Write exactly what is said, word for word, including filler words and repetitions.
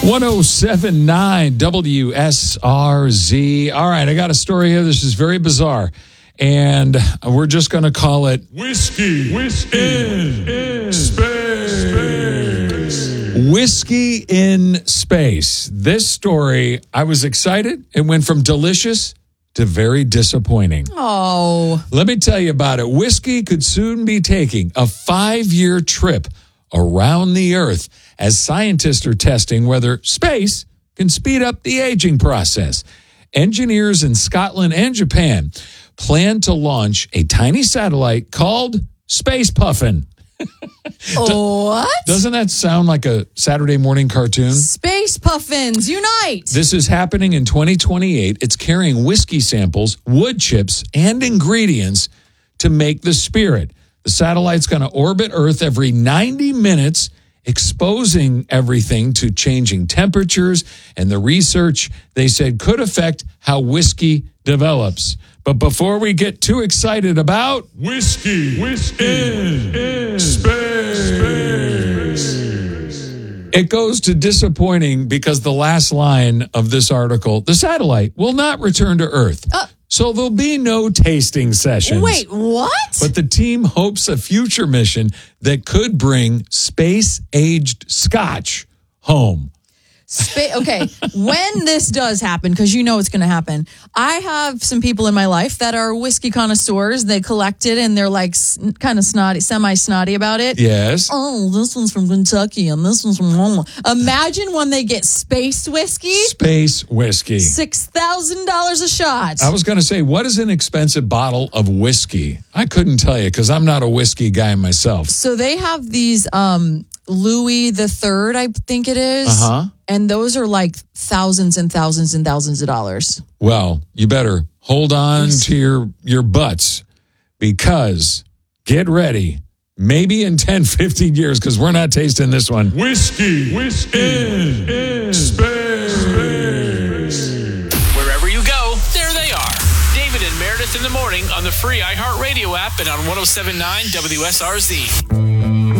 one oh seven point nine W S R Z. All right, I got a story here. This is very bizarre. And we're just going to call it Whiskey, Whiskey in, in Space. Space. Whiskey in Space. This story, I was excited. It went from delicious to very disappointing. Oh. Let me tell you about it. Whiskey could soon be taking a five-year trip around the Earth as scientists are testing whether space can speed up the aging process. Engineers in Scotland and Japan plan to launch a tiny satellite called Space Puffin. What? Doesn't that sound like a Saturday morning cartoon? Space Puffins, unite! This is happening in twenty twenty-eight. It's carrying whiskey samples, wood chips, and ingredients to make the spirit. The satellite's going to orbit Earth every ninety minutes, exposing everything to changing temperatures, and the research, they said, could affect how whiskey develops. But before we get too excited about whiskey, whiskey in, in space, space, it goes to disappointing because the last line of this article, the satellite will not return to Earth. Uh, so there'll be no tasting sessions. Wait, what? But the team hopes a future mission that could bring space-aged scotch home. Spa- okay, when this does happen, because you know it's going to happen, I have some people in my life that are whiskey connoisseurs. They collect it and they're like s- kind of snotty, semi-snotty about it. Yes. Oh, this one's from Kentucky and this one's from Roma. Imagine when they get space whiskey. Space whiskey. six thousand dollars a shot. I was going to say, what is an expensive bottle of whiskey? I couldn't tell you because I'm not a whiskey guy myself. So they have these um, Louis the Third, I think it is. Uh-huh. And those are like thousands and thousands and thousands of dollars. Well, you better hold on to your, your butts because get ready. Maybe in ten, fifteen years, because we're not tasting this one. Whiskey, whiskey in, in space. Wherever you go, there they are. David and Meredith in the morning on the free iHeartRadio app and on one oh seven point nine W S R Z.